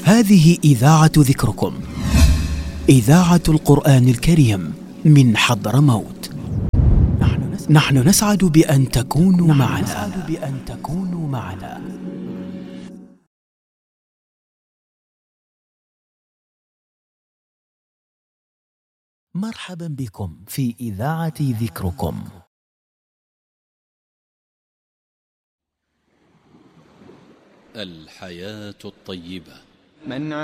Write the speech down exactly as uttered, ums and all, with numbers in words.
هذه إذاعة ذكركم، إذاعة القرآن الكريم من حضرموت. نحن نسعد بأن تكونوا معنا. بأن تكونوا معنا. مرحبا بكم في إذاعة ذكركم. الحياة الطيبة. من